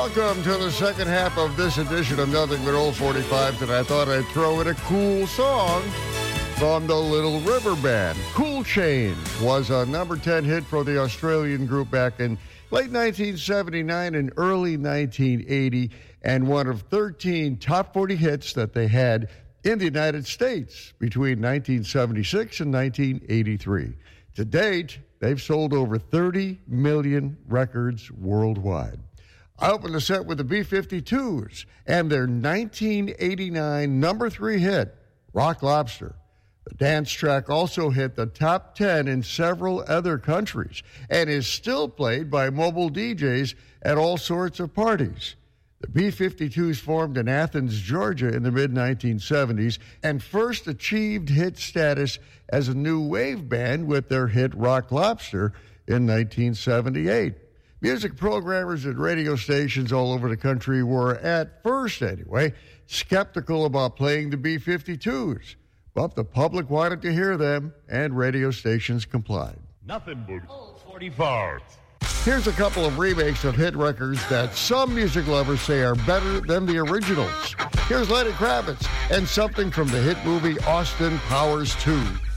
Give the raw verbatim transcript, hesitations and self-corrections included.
Welcome to the second half of this edition of Nothing But Old forty-fives, and I thought I'd throw in a cool song from the Little River Band. Cool Change was a number ten hit for the Australian group back in late nineteen seventy-nine and early nineteen eighty, and one of thirteen top forty hits that they had in the United States between nineteen seventy-six and nineteen eighty-three. To date, they've sold over thirty million records worldwide. I opened the set with the B fifty-twos and their nineteen eighty-nine number three hit, Rock Lobster. The dance track also hit the top ten in several other countries and is still played by mobile D Js at all sorts of parties. The B fifty-twos formed in Athens, Georgia in the mid nineteen seventies and first achieved hit status as a new wave band with their hit Rock Lobster in nineteen seventy-eight. Music programmers at radio stations all over the country were, at first anyway, skeptical about playing the B fifty-twos. But the public wanted to hear them, and radio stations complied. Nothing but old forty-fives. Here's a couple of remakes of hit records that some music lovers say are better than the originals. Here's Lenny Kravitz and something from the hit movie Austin Powers two.